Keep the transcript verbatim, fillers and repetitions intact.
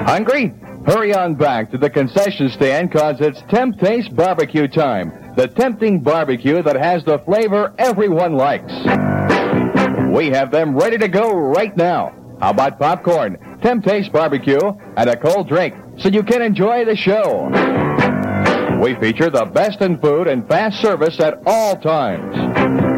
Hungry? Hurry on back to the concession stand, cause it's Temp Taste Barbecue time. The tempting barbecue that has the flavor everyone likes. We have them ready to go right now. How about popcorn, Temp Taste Barbecue, and a cold drink so you can enjoy the show. We feature the best in food and fast service at all times.